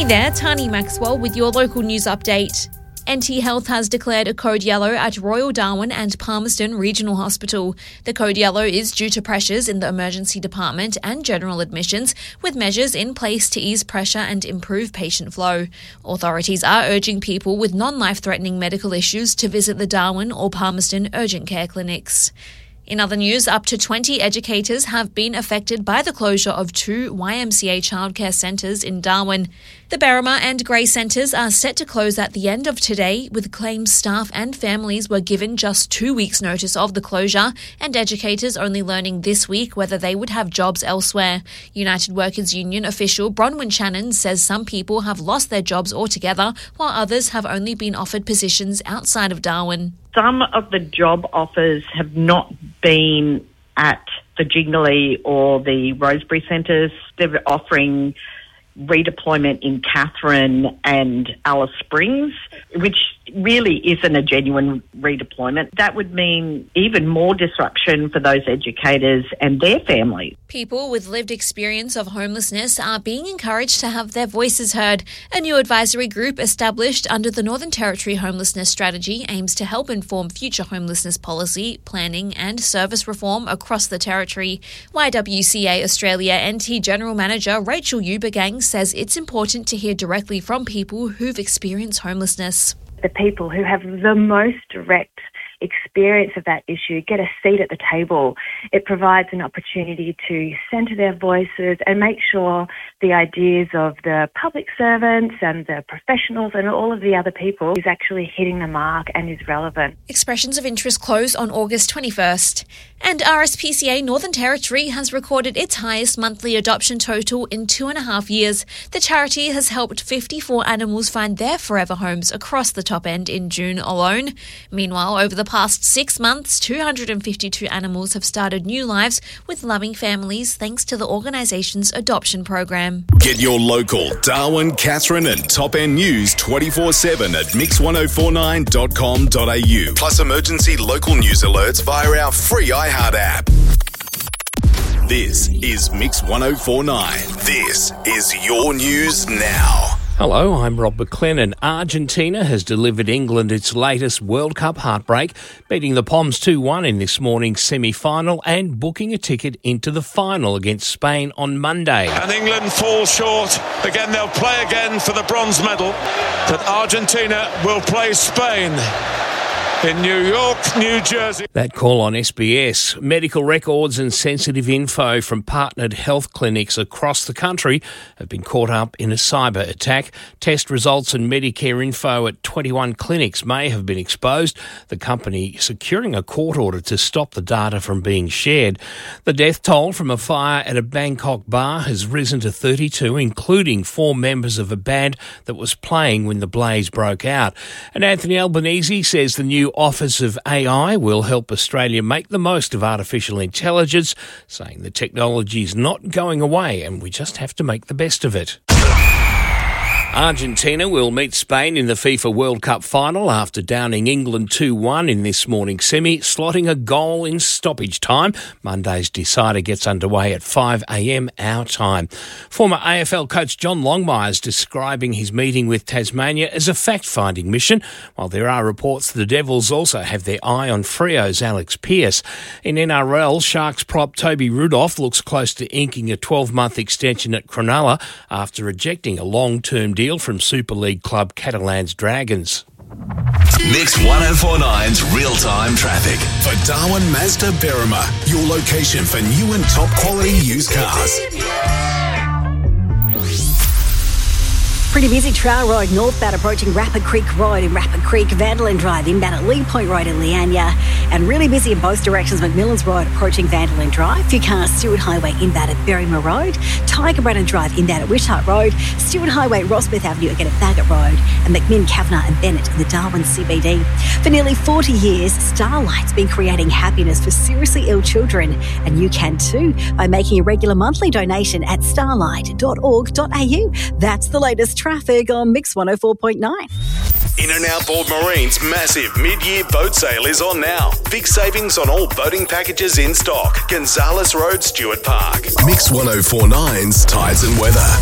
Hey there, Tani Maxwell with your local news update. NT Health has declared a code yellow at Royal Darwin and Palmerston Regional Hospital. The code yellow is due to pressures in the emergency department and general admissions, with measures in place to ease pressure and improve patient flow. Authorities are urging people with non-life-threatening medical issues to visit the Darwin or Palmerston urgent care clinics. In other news, up to 20 educators have been affected by the closure of 2 YMCA childcare centres in Darwin. The Berrima and Grey centres are set to close at the end of today, with claims staff and families were given just 2 weeks' notice of the closure, and educators only learning this week whether they would have jobs elsewhere. United Workers Union official Bronwyn Shannon says some people have lost their jobs altogether, while others have only been offered positions outside of Darwin. Some of the job offers have not been at the Jingley or the Rosebery centres. They're offering redeployment in Katherine and Alice Springs, which really isn't a genuine redeployment. That would mean even more disruption for those educators and their families. People with lived experience of homelessness are being encouraged to have their voices heard. A new advisory group established under the Northern Territory Homelessness Strategy aims to help inform future homelessness policy, planning and service reform across the Territory. YWCA Australia NT General Manager Rachel Eubergang says it's important to hear directly from people who've experienced homelessness. The people who have the most direct experience of that issue get a seat at the table. It provides an opportunity to centre their voices and make sure the ideas of the public servants and the professionals and all of the other people is actually hitting the mark and is relevant. Expressions of interest close on August 21st. And RSPCA Northern Territory has recorded its highest monthly adoption total in 2.5 years. The charity has helped 54 animals find their forever homes across the top end in June alone. Meanwhile, over the past 6 months, 252 animals have started new lives with loving families thanks to the organisation's adoption program. Get your local Darwin, Katherine and Top End news 24/7 at mix1049.com.au. Plus emergency local news alerts via our free iHeart app. This is Mix 1049. This is your news now. Hello, I'm Rob McLennan. Argentina has delivered England its latest World Cup heartbreak, beating the Poms 2-1 in this morning's semi-final and booking a ticket into the final against Spain on Monday. And England fall short. Again, they'll play again for the bronze medal, but Argentina will play Spain in New York, New Jersey. That call on SBS. Medical records and sensitive info from partnered health clinics across the country have been caught up in a cyber attack. Test results and Medicare info at 21 clinics may have been exposed, the company securing a court order to stop the data from being shared. The death toll from a fire at a Bangkok bar has risen to 32, including 4 members of a band that was playing when the blaze broke out. And Anthony Albanese says the new Office of AI will help Australia make the most of artificial intelligence, saying the technology is not going away and we just have to make the best of it. Argentina will meet Spain in the FIFA World Cup final after downing England 2-1 in this morning's semi, slotting a goal in stoppage time. Monday's decider gets underway at 5 a.m. our time. Former AFL coach John Longmire's describing his meeting with Tasmania as a fact-finding mission, while there are reports the Devils also have their eye on Freo's Alex Pearce. In NRL, Sharks prop Toby Rudolph looks close to inking a 12-month extension at Cronulla after rejecting a long-term deal from Super League club Catalans Dragons. Mix 1049's real-time traffic. For Darwin Mazda Berrima, your location for new and top-quality used cars. Pretty busy Trail Road northbound approaching Rapid Creek Road in Rapid Creek, Vanderlyn Drive inbound at Lee Point Road in Leanya, and really busy in both directions McMillan's Road approaching Vanderlyn Drive, few cars Stewart Highway inbound at Berrima Road, Tiger Brannon Drive inbound at Wishart Road, Stewart Highway Rossmith Avenue again at Bagot Road, and McMinn, Kavanagh and Bennett in the Darwin CBD. For nearly 40 years, Starlight's been creating happiness for seriously ill children, and you can too by making a regular monthly donation at starlight.org.au. That's the latest traffic on Mix 104.9. In and Outboard Marine's massive mid-year boat sale is on now. Big savings on all boating packages in stock. Gonzales Road, Stewart Park. Mix 1049's Tides and Weather.